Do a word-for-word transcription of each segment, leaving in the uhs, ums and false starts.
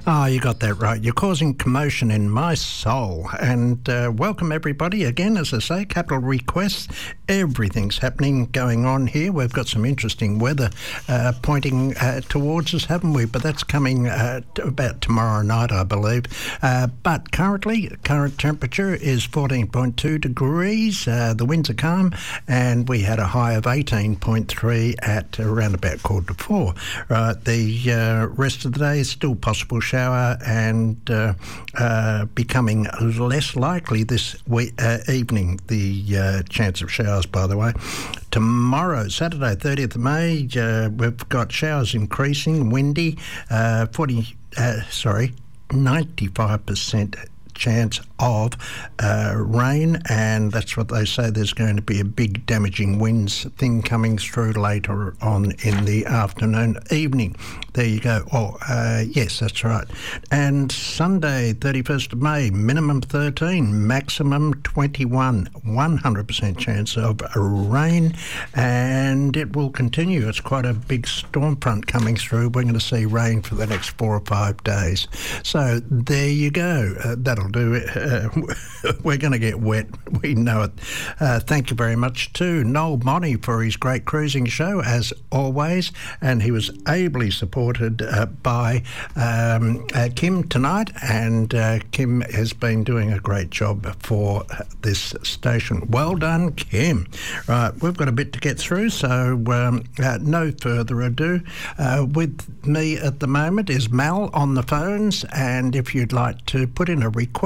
Ah, oh, you got that right. You're causing commotion in my soul. And uh, welcome everybody again. As I say, Capital Requests. Everything's happening, going on here. We've got some interesting weather uh, pointing uh, towards us, haven't we? But that's coming uh, t- about tomorrow night, I believe. Uh, but currently, current temperature is fourteen point two degrees. Uh, the winds are calm, and we had a high of eighteen point three at around about quarter to four. Right, the uh, rest of the day is still possible shower and uh, uh, becoming less likely this we- uh, evening, the uh, chance of showers, by the way. Tomorrow, Saturday, thirtieth of May, uh, we've got showers increasing, windy, uh, forty, uh, sorry, ninety-five percent chance of uh, rain, and that's what they say. There's going to be a big damaging winds thing coming through later on in the afternoon, evening. There you go. Oh, uh, yes, that's right. And Sunday, thirty-first of May, minimum thirteen, maximum twenty-one, one hundred percent chance of rain, and it will continue. It's quite a big storm front coming through. We're going to see rain for the next four or five days. So there you go. Uh, that'll do it. Uh, we're going to get wet. We know it. Uh, thank you very much to Noel Monty for his great cruising show, as always, and he was ably supported uh, by um, uh, Kim tonight, and uh, Kim has been doing a great job for this station. Well done, Kim. Right, we've got a bit to get through, so um, uh, no further ado. Uh, with me at the moment is Mal on the phones, and if you'd like to put in a request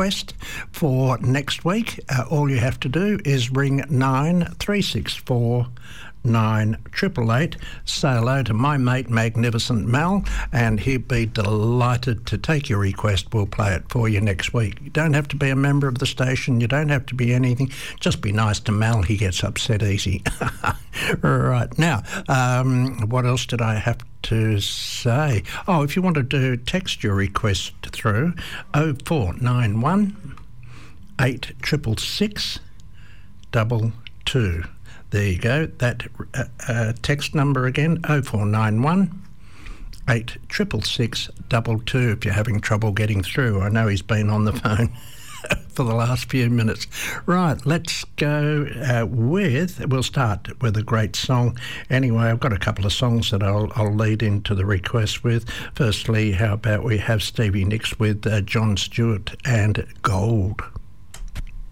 for next week, uh, all you have to do is ring nine three six four nine eight eight eight. Say hello to my mate Magnificent Mal, and he'd be delighted to take your request. We'll play it for you next week. You don't have to be a member of the station, you don't have to be anything, just be nice to Mal. He gets upset easy. Right, now um, what else did I have to say? Oh, if you wanted to text your request through, oh four nine one eight six six six double two. There you go. That uh, uh, text number again, oh four nine one eight six six six double two if you're having trouble getting through. I know he's been on the phone for the last few minutes. Right, let's go uh, with, we'll start with a great song. Anyway, I've got a couple of songs that I'll, I'll lead into the request with. Firstly, how about we have Stevie Nicks with uh, John Stewart and Gold.